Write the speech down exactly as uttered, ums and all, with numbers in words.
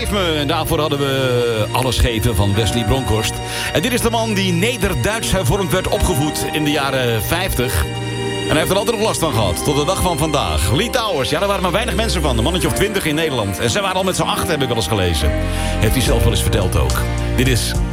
Geef me. En daarvoor hadden we Alles geven van Wesley Bronkhorst. En dit is de man die Neder-Duits hervormd werd opgevoed in de jaren vijftig. En hij heeft er altijd nog last van gehad, tot de dag van vandaag. Lee Towers, ja, daar waren maar weinig mensen van. Een mannetje of twintig in Nederland. En zij waren al met z'n acht, heb ik wel eens gelezen. Heeft hij zelf wel eens verteld ook. Dit is